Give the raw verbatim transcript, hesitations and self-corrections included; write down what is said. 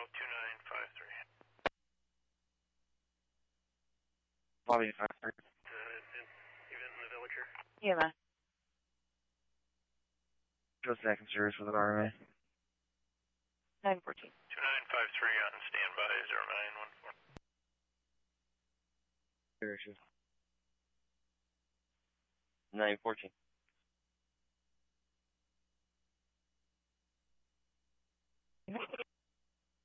two nine five three. Lobby five three. Uh, event in the Villager. E M S. Just second service for the R M A. nine fourteen. two nine five three on standby, zero nine one four. Zero issue. nine fourteen.